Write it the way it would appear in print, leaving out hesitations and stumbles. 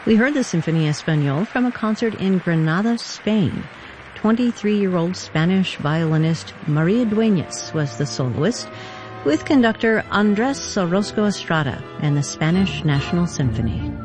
We heard the Sinfonía Español from a concert in Granada, Spain. 23-year-old Spanish violinist Maria Dueñas was the soloist, with conductor Andrés Orozco Estrada and the Spanish National Symphony.